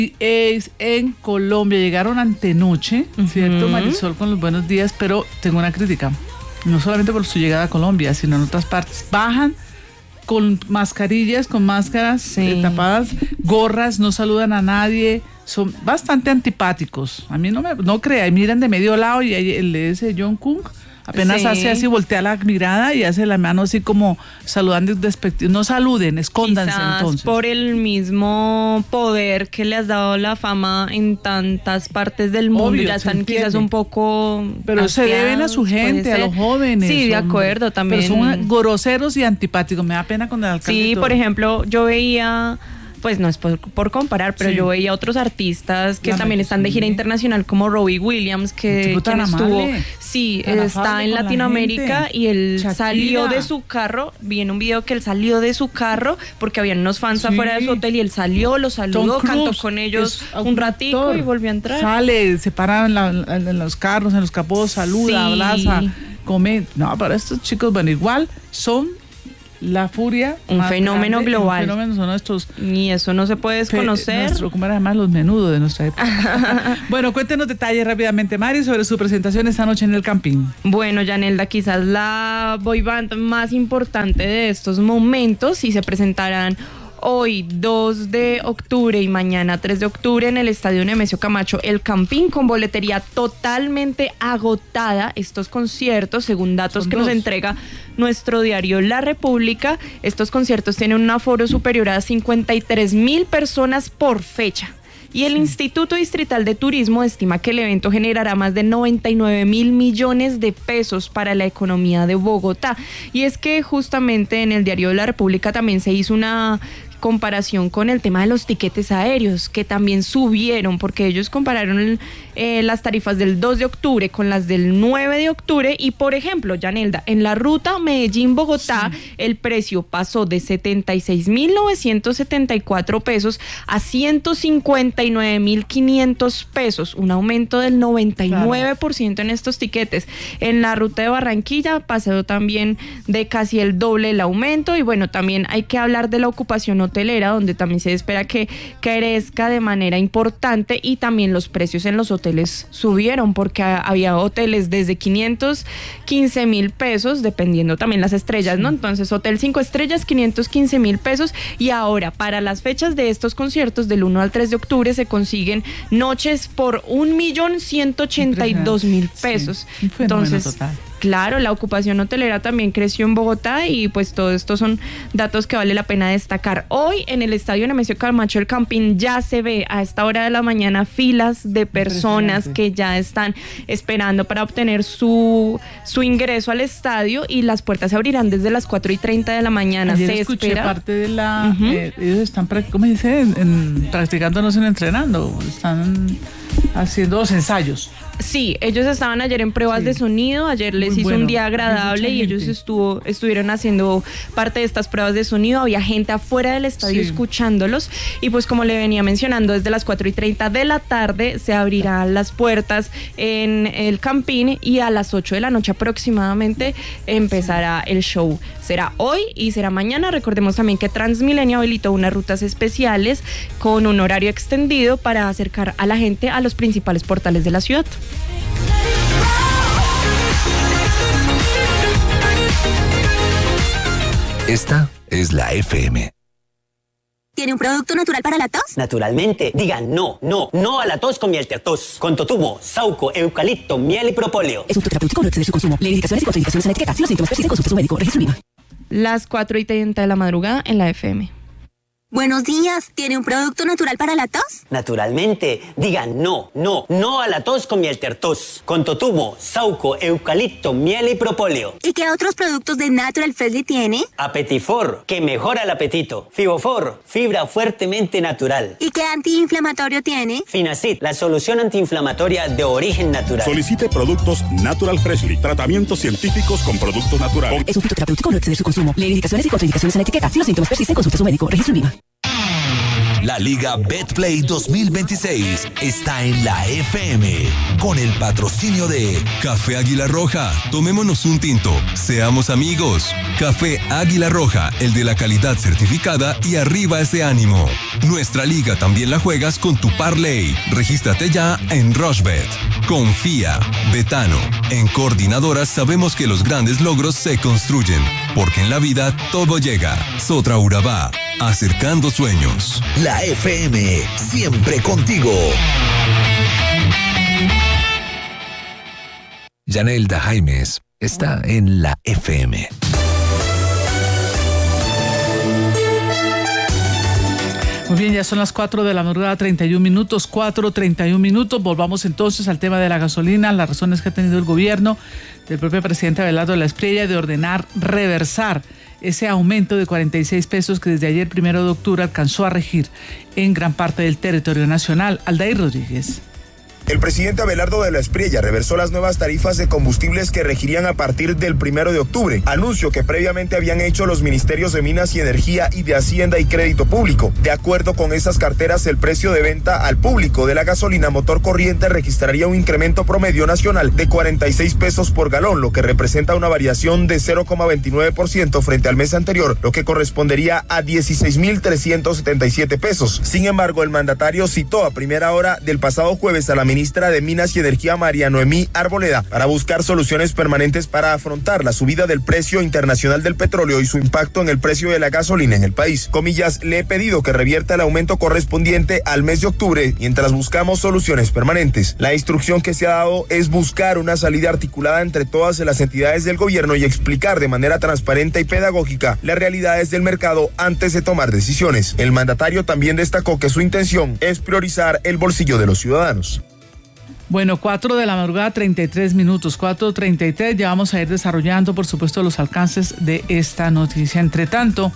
Es en Colombia, llegaron antenoche, ¿cierto, Marisol, con los buenos días? Pero tengo una crítica, no solamente por su llegada a Colombia, sino en otras partes. Bajan con mascarillas, con máscaras tapadas, gorras, no saludan a nadie, son bastante antipáticos. A mí no crea, y miran de medio lado y el de ese Jungkook apenas hace así, voltea la mirada y hace la mano así como saludando despectivo. No saluden, escóndanse. Quizás entonces. Por el mismo poder que le has dado la fama en tantas partes del mundo. Obvio, ya están quizás un poco... Pero se deben a su gente, a los jóvenes. Sí, de acuerdo, también. Pero son groseros y antipáticos. Me da pena con el alcalde. Sí, por ejemplo, yo veía... Pues no es por comparar, pero yo veía otros artistas que también están de gira internacional, como Robbie Williams, que estuvo, está en Latinoamérica, y él salió de su carro. Vi en un video que él salió de su carro porque habían unos fans afuera de su hotel, y él salió, los saludó, cantó con ellos un ratico y volvió a entrar. Sale, se para en los carros, en los capots, saluda, abraza, come. No, para estos chicos, bueno, igual son la furia, un fenómeno global. Un fenómeno son estos. Ni eso no se puede desconocer. Como era además los menudos de nuestra época. Bueno, cuéntenos detalles rápidamente, Mari, sobre su presentación esta noche en el Campín. Bueno, Yanelda, quizás la boy band más importante de estos momentos, y se presentarán hoy 2 de octubre y mañana 3 de octubre en el Estadio Nemesio Camacho, el Campín, con boletería totalmente agotada. Estos conciertos, según datos que nos entrega nuestro diario La República, estos conciertos tienen un aforo superior a 53,000 personas por fecha. Y el Instituto Distrital de Turismo estima que el evento generará más de 99,000 millones de pesos para la economía de Bogotá. Y es que justamente en el diario La República también se hizo una comparación con el tema de los tiquetes aéreos, que también subieron, porque ellos compararon las tarifas del 2 de octubre con las del 9 de octubre, y por ejemplo, Yanelda, en la ruta Medellín-Bogotá, el precio pasó de 76,974 pesos a 159,500 pesos, un aumento del 99% en estos tiquetes. En la ruta de Barranquilla pasó también de casi el doble el aumento, y bueno, también hay que hablar de la ocupación hotelera, donde también se espera que crezca de manera importante, y también los precios en los hoteles subieron, porque había hoteles desde 515,000 pesos, dependiendo también las estrellas, ¿no? Entonces, hotel 5 estrellas, 515,000 pesos, y ahora para las fechas de estos conciertos del 1 al 3 de octubre se consiguen noches por 1,182,000 pesos. Sí, entonces, total. Claro, la ocupación hotelera también creció en Bogotá, y pues todo esto son datos que vale la pena destacar. Hoy en el Estadio Nemesio Camacho, el Campín, ya se ve a esta hora de la mañana filas de personas que ya están esperando para obtener su ingreso al estadio, y las puertas se abrirán desde las 4:30 de la mañana. Ayer escuché parte de la... ellos están, ¿cómo dice? Practicando, no están entrenando, están haciendo los ensayos. Sí, ellos estaban ayer en pruebas de sonido, ayer les hizo un día agradable, y ellos estuvieron haciendo parte de estas pruebas de sonido. Había gente afuera del estadio escuchándolos, y pues como le venía mencionando, desde las 4:30 de la tarde se abrirán las puertas en el Campín, y a las 8 de la noche aproximadamente empezará el show. Será hoy y será mañana. Recordemos también que Transmilenio habilitó unas rutas especiales con un horario extendido para acercar a la gente a los principales portales de la ciudad. Esta es la FM. ¿Tiene un producto natural para la tos? Naturalmente. Digan no a la tos con miel tertos. Con totumo, sauco, eucalipto, miel y propóleo. Es un terapéutico, no exceder su consumo. Lee indicaciones y contraindicaciones en la etiqueta. Si los síntomas persisten, consulte a su médico. Registro INVIMA. Las 4:30 de la madrugada en la FM. Buenos días, ¿tiene un producto natural para la tos? Naturalmente. Digan no a la tos con miel tertos. Con totumo, sauco, eucalipto, miel y propóleo. ¿Y qué otros productos de Natural Freshly tiene? Apetifor, que mejora el apetito. Fibofor, fibra fuertemente natural. ¿Y qué antiinflamatorio tiene? Finacid, la solución antiinflamatoria de origen natural. Solicite productos Natural Freshly. Tratamientos científicos con productos naturales. Es un fitoterapéutico, no exceder su consumo. Lee indicaciones y contraindicaciones en la etiqueta. Si los síntomas persisten, consulte a su médico. Registro INVIMA. La Liga Betplay 2026 está en la FM con el patrocinio de Café Águila Roja. Tomémonos un tinto, seamos amigos. Café Águila Roja, el de la calidad certificada y arriba ese ánimo. Nuestra liga también la juegas con tu parlay. Regístrate ya en Rushbet. Confía, Betano. En Coordinadoras sabemos que los grandes logros se construyen, porque en la vida todo llega. Sotra Urabá, acercando sueños. La FM, siempre contigo. Yanelda Jaimes está en la FM. Muy bien, ya son las 4 de la madrugada, 31 minutos, 4:31 minutos. Volvamos entonces al tema de la gasolina, las razones que ha tenido el gobierno del propio presidente Abelardo de la Espriella de ordenar reversar ese aumento de 46 pesos que desde ayer 1 de octubre alcanzó a regir en gran parte del territorio nacional. Aldair Rodríguez. El presidente Abelardo de la Espriella reversó las nuevas tarifas de combustibles que regirían a partir del 1 de octubre, anuncio que previamente habían hecho los ministerios de Minas y Energía y de Hacienda y Crédito Público. De acuerdo con esas carteras, el precio de venta al público de la gasolina motor corriente registraría un incremento promedio nacional de 46 pesos por galón, lo que representa una variación de 0,29% frente al mes anterior, lo que correspondería a 16.377 pesos. Sin embargo, el mandatario citó a primera hora del pasado jueves a la ministra de Minas y Energía, María Noemí Arboleda, para buscar soluciones permanentes para afrontar la subida del precio internacional del petróleo y su impacto en el precio de la gasolina en el país. Comillas, le he pedido que revierta el aumento correspondiente al mes de octubre mientras buscamos soluciones permanentes. La instrucción que se ha dado es buscar una salida articulada entre todas las entidades del gobierno y explicar de manera transparente y pedagógica las realidades del mercado antes de tomar decisiones. El mandatario también destacó que su intención es priorizar el bolsillo de los ciudadanos. Bueno, 4 de la madrugada, 33 minutos, 4:33. Ya vamos a ir desarrollando, por supuesto, los alcances de esta noticia. Entre tanto,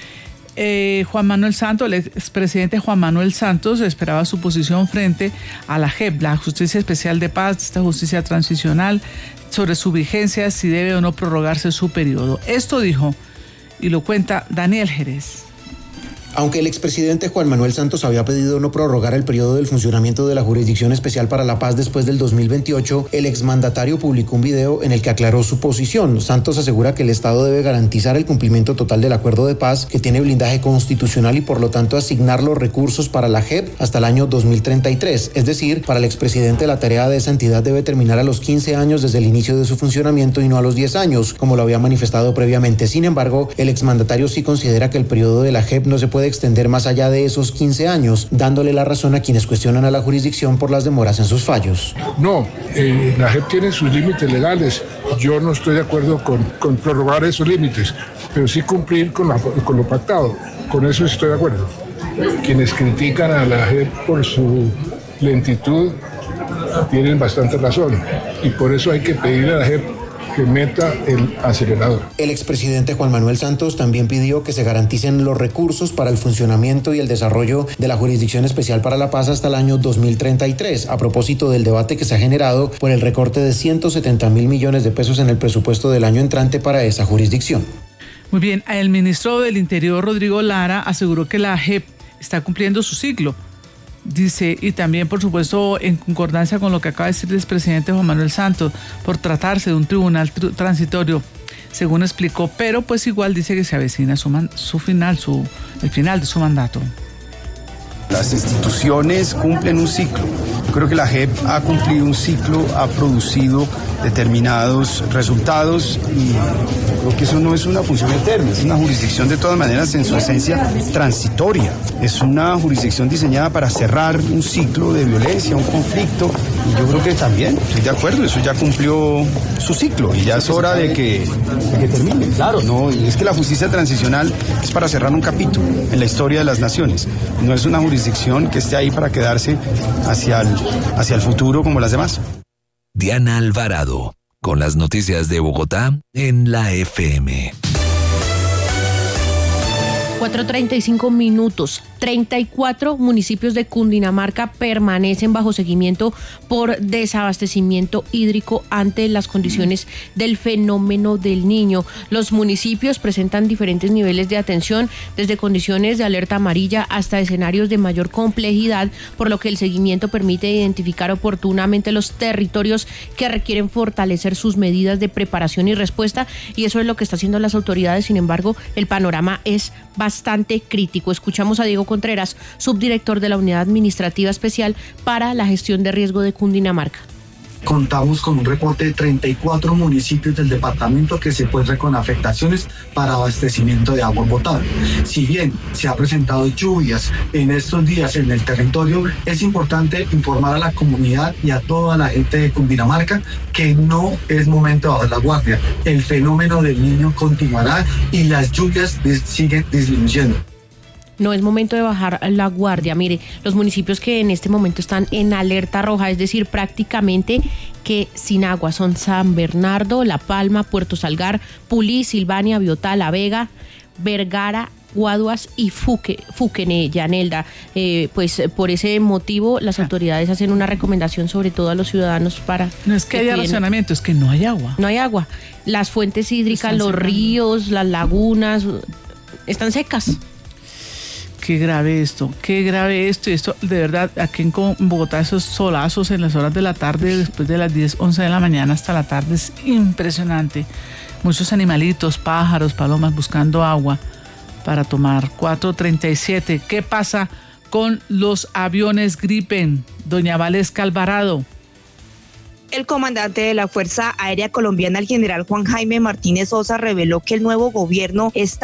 Juan Manuel Santos, el expresidente Juan Manuel Santos, esperaba su posición frente a la JEP, la Justicia Especial de Paz, esta justicia transicional, sobre su vigencia, si debe o no prorrogarse su periodo. Esto dijo, y lo cuenta Daniel Jerez. Aunque el expresidente Juan Manuel Santos había pedido no prorrogar el periodo del funcionamiento de la Jurisdicción Especial para la Paz después del 2028, el exmandatario publicó un video en el que aclaró su posición. Santos asegura que el Estado debe garantizar el cumplimiento total del acuerdo de paz, que tiene blindaje constitucional y por lo tanto asignar los recursos para la JEP hasta el año 2033. Es decir, para el expresidente la tarea de esa entidad debe terminar a los 15 años desde el inicio de su funcionamiento y no a los 10 años, como lo había manifestado previamente. Sin embargo, el exmandatario sí considera que el periodo de la JEP no se puede extender más allá de esos 15 años, dándole la razón a quienes cuestionan a la jurisdicción por las demoras en sus fallos. No, la JEP tiene sus límites legales. Yo no estoy de acuerdo con prorrogar esos límites, pero sí cumplir con lo pactado. Con eso estoy de acuerdo. Quienes critican a la JEP por su lentitud tienen bastante razón, y por eso hay que pedirle a la JEP que meta el acelerador. El expresidente Juan Manuel Santos también pidió que se garanticen los recursos para el funcionamiento y el desarrollo de la Jurisdicción Especial para la Paz hasta el año 2033, a propósito del debate que se ha generado por el recorte de 170.000 millones de pesos en el presupuesto del año entrante para esa jurisdicción. Muy bien, el ministro del Interior, Rodrigo Lara, aseguró que la JEP está cumpliendo su ciclo. Dice, y también, por supuesto, en concordancia con lo que acaba de decir el expresidente Juan Manuel Santos, por tratarse de un tribunal transitorio, según explicó, pero pues igual dice que se avecina el final de su mandato. Las instituciones cumplen un ciclo. Yo creo que la JEP ha cumplido un ciclo, ha producido determinados resultados y creo que eso no es una función eterna, es una jurisdicción de todas maneras en su esencia transitoria. Es una jurisdicción diseñada para cerrar un ciclo de violencia, un conflicto, y yo creo que también, estoy de acuerdo, eso ya cumplió su ciclo y ya es hora de que termine, claro, ¿no? Y es que la justicia transicional es para cerrar un capítulo en la historia de las naciones, no es una jurisdicción que esté ahí para quedarse hacia el futuro como las demás. Diana Alvarado, con las noticias de Bogotá en la FM. 4:35 minutos. 34 municipios de Cundinamarca permanecen bajo seguimiento por desabastecimiento hídrico ante las condiciones del fenómeno del Niño. Los municipios presentan diferentes niveles de atención, desde condiciones de alerta amarilla hasta escenarios de mayor complejidad, por lo que el seguimiento permite identificar oportunamente los territorios que requieren fortalecer sus medidas de preparación y respuesta, y eso es lo que están haciendo las autoridades. Sin embargo, el panorama es bastante crítico. Escuchamos a Diego Contreras, subdirector de la Unidad Administrativa Especial para la Gestión de Riesgo de Cundinamarca. Contamos con un reporte de 34 municipios del departamento que se encuentran con afectaciones para abastecimiento de agua potable. Si bien se han presentado lluvias en estos días en el territorio, es importante informar a la comunidad y a toda la gente de Cundinamarca que no es momento de bajar la guardia. El fenómeno del Niño continuará y las lluvias siguen disminuyendo. No es momento de bajar la guardia. Mire, los municipios que en este momento están en alerta roja, es decir, prácticamente que sin agua, son San Bernardo, La Palma, Puerto Salgar, Pulí, Silvania, Biotá, La Vega, Vergara, Guaduas y Fuquene, Yanelda. Pues por ese motivo las autoridades hacen una recomendación sobre todo a los ciudadanos para... No es que haya racionamiento, es que no hay agua. No hay agua. Las fuentes hídricas, los ríos, las lagunas están secas. Qué grave esto. Y esto, de verdad, aquí en Bogotá, esos solazos en las horas de la tarde, después de las 10, 11 de la mañana hasta la tarde, es impresionante. Muchos animalitos, pájaros, palomas buscando agua para tomar. 4:37. ¿Qué pasa con los aviones Gripen? Doña Valesca Alvarado. El comandante de la Fuerza Aérea Colombiana, el general Juan Jaime Martínez Sosa, reveló que el nuevo gobierno está